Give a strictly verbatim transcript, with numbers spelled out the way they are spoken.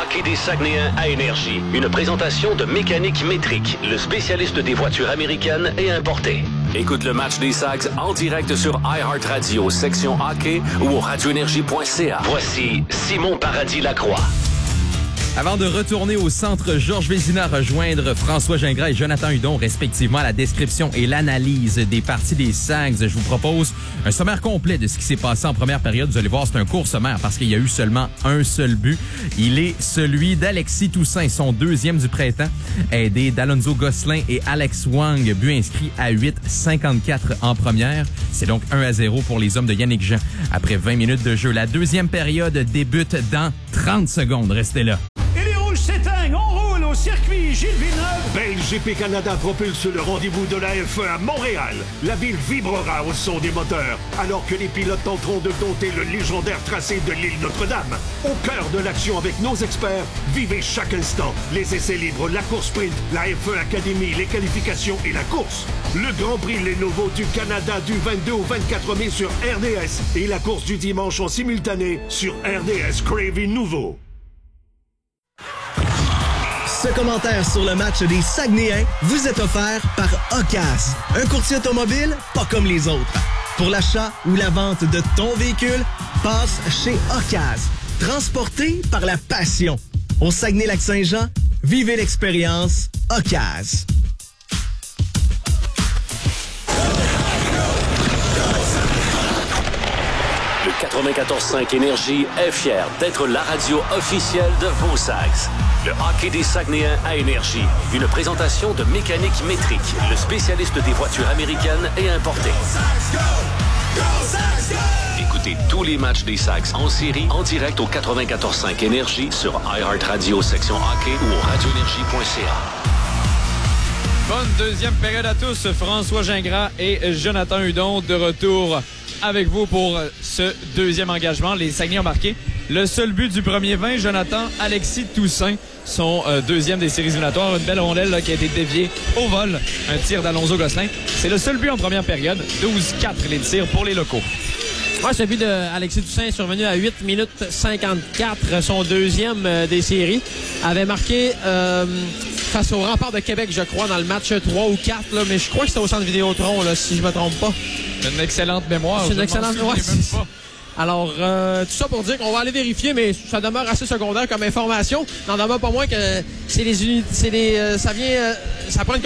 hockey des Saguenayens à Énergie. Une présentation de Mécanique Métrique, le spécialiste des voitures américaines et importées. Écoute le match des Sags en direct sur iHeartRadio, section hockey ou au radio énergie point c a. Voici Simon Paradis-Lacroix. Avant de retourner au centre Georges Vézina rejoindre François Gingras et Jonathan Hudon, respectivement à la description et l'analyse des parties des Sags, je vous propose un sommaire complet de ce qui s'est passé en première période. Vous allez voir, c'est un court sommaire parce qu'il y a eu seulement un seul but. Il est celui d'Alexis Toussaint, son deuxième du printemps, aidé d'Alonzo Gosselin et Alex Wang, but inscrit à huit cinquante-quatre en première. C'est donc un à zéro pour les hommes de Yannick Jean. Après vingt minutes de jeu, la deuxième période débute dans trente secondes. Restez là. S'éteignent, on roule au circuit Gilles Villeneuve. B L G P Canada propulse le rendez-vous de la F un à Montréal. La ville vibrera au son des moteurs, alors que les pilotes tenteront de dompter le légendaire tracé de l'île Notre-Dame. Au cœur de l'action avec nos experts, vivez chaque instant. Les essais libres, la course sprint, la F un Academy, les qualifications et la course. Le Grand Prix Lenovo du Canada du vingt-deux au vingt-quatre mai sur R D S et la course du dimanche en simultané sur R D S Crave Nouveau. Ce commentaire sur le match des Saguenayens vous est offert par Ocas, un courtier automobile pas comme les autres. Pour l'achat ou la vente de ton véhicule, passe chez Ocas. Transporté par la passion. Au Saguenay-Lac-Saint-Jean, vivez l'expérience Ocas. Le quatre-vingt-quatorze cinq Énergie est fier d'être la radio officielle de vos Sags. Le hockey des Saguenayens à Énergie. Une présentation de Mécanique Métrique, le spécialiste des voitures américaines et importées. Écoutez tous les matchs des Sags en série, en direct au quatre-vingt-quatorze cinq Énergie sur iHeartRadio, section hockey ou au radio énergie point c a. Bonne deuxième période à tous. François Gingras et Jonathan Hudon de retour avec vous pour ce deuxième engagement. Les Saguenay ont marqué le seul but du premier vingt. Jonathan, Alexis Toussaint, son euh, deuxième des séries éliminatoires. Une belle rondelle là, qui a été déviée au vol. Un tir d'Alonzo Gosselin. C'est le seul but en première période. douze quatre les tirs pour les locaux. Ouais, ce but d'Alexis Toussaint est survenu à huit minutes cinquante-quatre. Son deuxième euh, des séries avait marqué euh, face au Rempart de Québec, je crois, dans le match trois ou quatre. Là, mais je crois que c'était au centre Vidéotron, là, si je me trompe pas. C'est une excellente mémoire. C'est une excellente mémoire. Pas. Alors, euh, tout ça pour dire qu'on va aller vérifier, mais ça demeure assez secondaire comme information. N'en demeure pas moins que c'est les unités, c'est les, euh, ça vient, euh, ça prend une